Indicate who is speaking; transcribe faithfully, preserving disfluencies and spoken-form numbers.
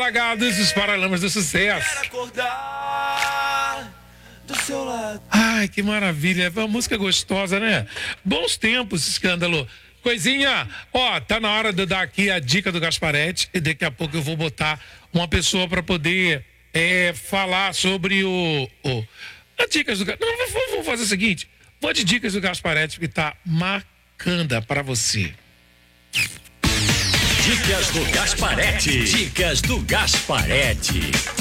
Speaker 1: Apagados, os Paralamas do Sucesso.
Speaker 2: Quero acordar do seu lado.
Speaker 1: Ai, que maravilha. É uma música gostosa, né? Bons tempos, Escândalo. Coisinha, ó, tá na hora de eu dar aqui a dica do Gasparete e daqui a pouco eu vou botar uma pessoa para poder é, falar sobre o, o... As dicas do... Não, vamos fazer o seguinte, vou de dicas do Gasparete que tá marcanda para você.
Speaker 3: Dicas do Gasparete. Dicas do Gasparete.